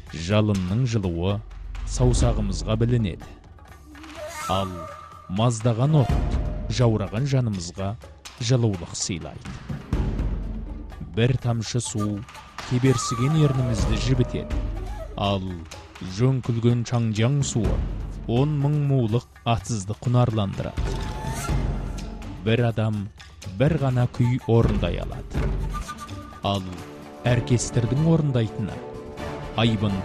Жалынның жылуы саусағымызға білінеді. Ал маздаған от жаураған жанымызға жылулық сыйлайды. Бір тамшы су кеберсіген ернімізді жібітеді. Ал жөңкілген чаңжаң суы 10 мың мулық атсызды құнарландырады. Бір адам бір ғана күй орындай алады. Ал оркестрдің орындайтыны айбын